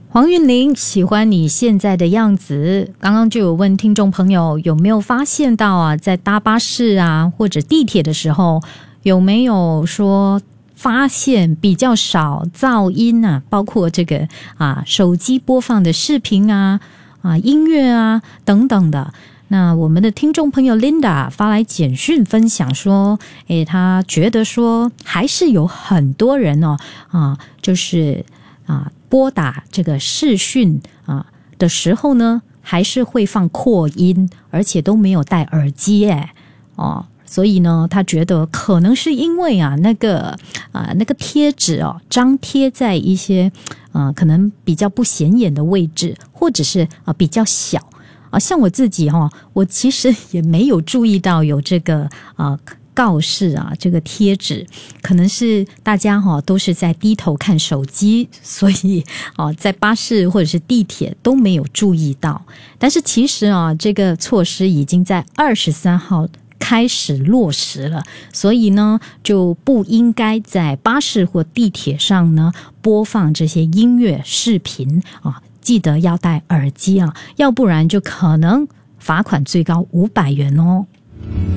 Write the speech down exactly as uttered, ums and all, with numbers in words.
黄韵玲喜欢你现在的样子。刚刚就有问听众朋友有没有发现到啊，在搭巴士啊或者地铁的时候，有没有说发现比较少噪音啊，包括这个啊手机播放的视频啊啊音乐啊等等的。那我们的听众朋友 Linda 发来简讯分享说，诶，她觉得说还是有很多人哦啊，就是啊拨打这个视讯啊的时候呢，还是会放扩音，而且都没有戴耳机诶哦。所以呢，他觉得可能是因为啊，那个啊那个贴纸哦，张贴在一些啊可能比较不显眼的位置，或者是啊比较小啊。像我自己哈、哦，我其实也没有注意到有这个啊告示啊，这个贴纸，可能是大家哈、哦、都是在低头看手机，所以哦在巴士或者是地铁都没有注意到。但是其实啊，这个措施已经在二十三号。开始落实了，所以呢就不应该在巴士或地铁上呢播放这些音乐视频啊，记得要戴耳机啊，要不然就可能罚款最高五百元哦。